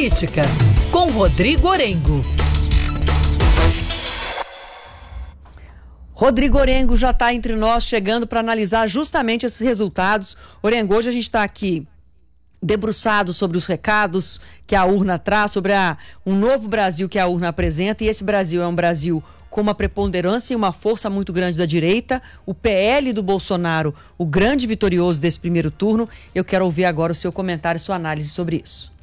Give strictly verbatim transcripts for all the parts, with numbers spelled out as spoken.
Política, com Rodrigo Orengo. Rodrigo Orengo já está entre nós, chegando para analisar justamente esses resultados. Orengo, hoje a gente está aqui debruçado sobre os recados que a urna traz, sobre a, um novo Brasil que a urna apresenta, e esse Brasil é um Brasil com uma preponderância e uma força muito grande da direita, o P L do Bolsonaro, o grande vitorioso desse primeiro turno. Eu quero ouvir agora o seu comentário e sua análise sobre isso.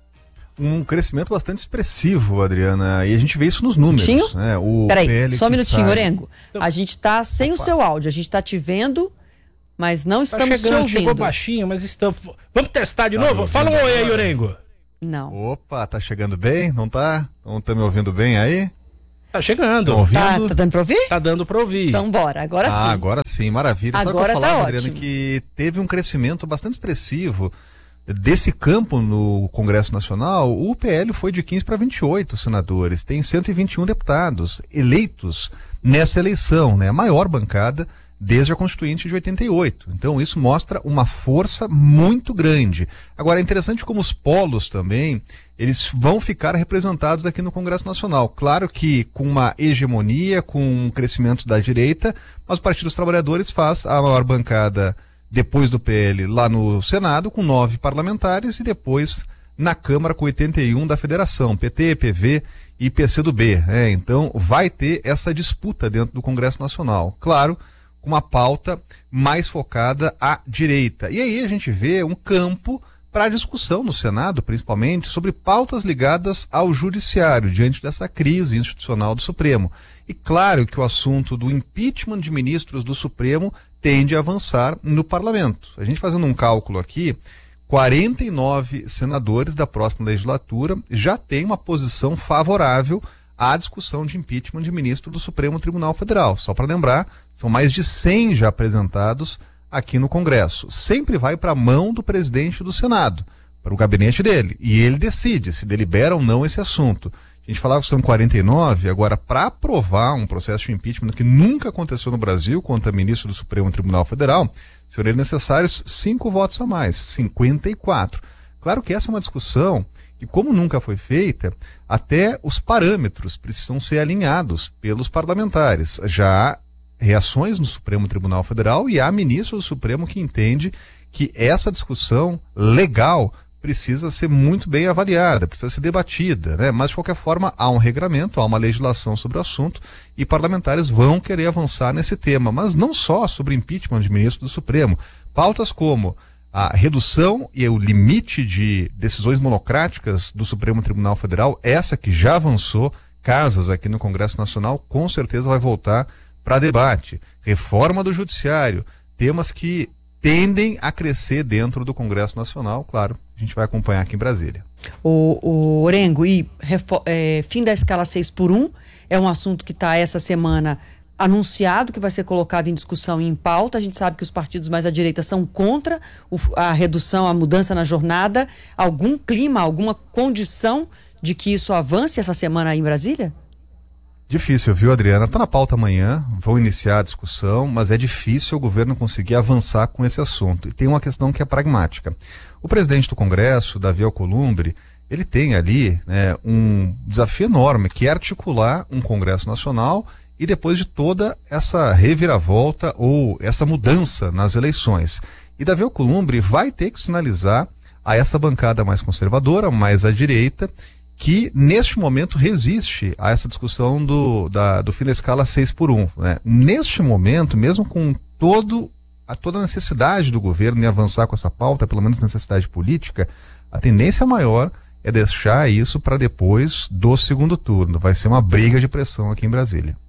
Um crescimento bastante expressivo, Adriana, e a gente vê isso nos números. Né? O Peraí, P L só um minutinho, sai... Orengo. A gente está sem Opa. o seu áudio, a gente está te vendo, mas não estamos tá chegando, te ouvindo. Chegou baixinho, mas estamos... Vamos testar de tá novo? Fala um oi aí, Orengo. Não. Opa, tá chegando bem? Não tá? Não tá me ouvindo bem aí? Tá chegando. Tá, tá, tá dando pra ouvir? Tá dando pra ouvir. Então bora, agora ah, sim. agora sim, maravilha. Agora Sabe o que eu falava, tá Adriana, ótimo. que teve um crescimento bastante expressivo desse campo no Congresso Nacional. O P L foi de quinze para vinte e oito senadores, tem cento e vinte e um deputados eleitos nessa eleição, né? A maior bancada desde a Constituinte de oitenta e oito. Então isso mostra uma força muito grande. Agora é interessante como os polos também, eles vão ficar representados aqui no Congresso Nacional. Claro que com uma hegemonia, com um crescimento da direita, mas o Partido dos Trabalhadores faz a maior bancada depois do P L lá no Senado, com nove parlamentares, e depois na Câmara com oitenta e um da Federação, P T, P V e P C do B. É, então vai ter essa disputa dentro do Congresso Nacional. Claro, com uma pauta mais focada à direita. E aí a gente vê um campo para discussão no Senado, principalmente, sobre pautas ligadas ao judiciário, diante dessa crise institucional do Supremo. E claro que o assunto do impeachment de ministros do Supremo tende a avançar no parlamento. A gente fazendo um cálculo aqui, quarenta e nove senadores da próxima legislatura já têm uma posição favorável à discussão de impeachment de ministro do Supremo Tribunal Federal. Só para lembrar, são mais de cem já apresentados aqui no Congresso. Sempre vai para a mão do presidente do Senado, para o gabinete dele, e ele decide se delibera ou não esse assunto. A gente falava que são quarenta e nove, agora para aprovar um processo de impeachment que nunca aconteceu no Brasil contra ministro do Supremo Tribunal Federal, seriam necessários cinco votos a mais, cinquenta e quatro. Claro que essa é uma discussão que, como nunca foi feita, até os parâmetros precisam ser alinhados pelos parlamentares. Já há reações no Supremo Tribunal Federal e há ministro do Supremo que entende que essa discussão legal precisa ser muito bem avaliada, precisa ser debatida, né? Mas de qualquer forma há um regramento, há uma legislação sobre o assunto e parlamentares vão querer avançar nesse tema, mas não só sobre impeachment de ministro do Supremo. Pautas como a redução e o limite de decisões monocráticas do Supremo Tribunal Federal, essa que já avançou casas aqui no Congresso Nacional, com certeza vai voltar para debate. Reforma do Judiciário, temas que tendem a crescer dentro do Congresso Nacional, claro, a gente vai acompanhar aqui em Brasília. O, o Orengo, e é, fim da escala seis por um é um assunto que está essa semana anunciado, que vai ser colocado em discussão e em pauta. A gente sabe que os partidos mais à direita são contra o, a redução, a mudança na jornada. Algum clima, alguma condição de que isso avance essa semana aí em Brasília? Difícil, viu, Adriana? Está na pauta amanhã, vão iniciar a discussão, mas é difícil o governo conseguir avançar com esse assunto. E tem uma questão que é pragmática. O presidente do Congresso, Davi Alcolumbre, ele tem ali, né, um desafio enorme, que é articular um Congresso Nacional e depois de toda essa reviravolta ou essa mudança nas eleições. E Davi Alcolumbre vai ter que sinalizar a essa bancada mais conservadora, mais à direita, que neste momento resiste a essa discussão do, da, do fim da escala seis por um. Né? Neste momento, mesmo com todo, a toda a necessidade do governo em avançar com essa pauta, pelo menos necessidade política, a tendência maior é deixar isso para depois do segundo turno. Vai ser uma briga de pressão aqui em Brasília.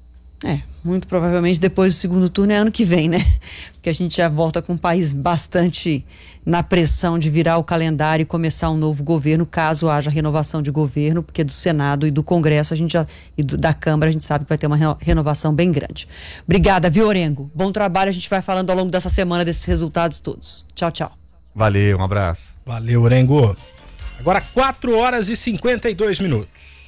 É, muito provavelmente depois do segundo turno é ano que vem, né? Porque a gente já volta com o país bastante na pressão de virar o calendário e começar um novo governo, caso haja renovação de governo, porque do Senado e do Congresso a gente já, e do, da Câmara a gente sabe que vai ter uma renovação bem grande. Obrigada, viu, Orengo? Bom trabalho, a gente vai falando ao longo dessa semana desses resultados todos. Tchau, tchau. Valeu, um abraço. Valeu, Orengo. Agora quatro horas e cinquenta e dois minutos.